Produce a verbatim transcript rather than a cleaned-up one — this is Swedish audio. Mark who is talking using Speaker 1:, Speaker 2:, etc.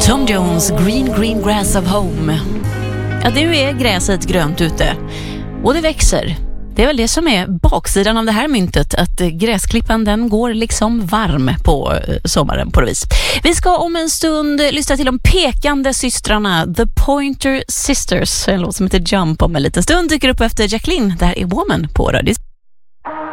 Speaker 1: Tom Jones, Green Green Grass of Home. Ja, nu är gräset grönt ute och det växer. Det är väl det som är baksidan av det här myntet, att gräsklippan den går liksom varm på sommaren på det vis. Vi ska om en stund lyssna till de pekande systrarna, The Pointer Sisters. En låt som heter Jump om en liten stund dyker upp efter Jacqueline. Det här är Woman på Radio.